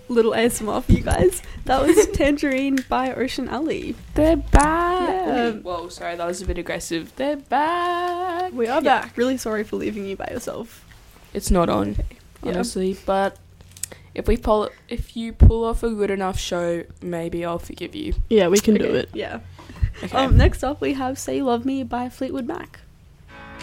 little ASMR for you guys. That was Tangerine by Ocean Alley. They're back. Yeah. Whoa, sorry, that was a bit aggressive. They're back. We are back. Really sorry for leaving you by yourself. It's not on, Yeah. honestly, but if you pull off a good enough show, maybe I'll forgive you. Yeah, we can do Okay. it. Yeah. Okay. Next up we have Say You Love Me by Fleetwood Mac.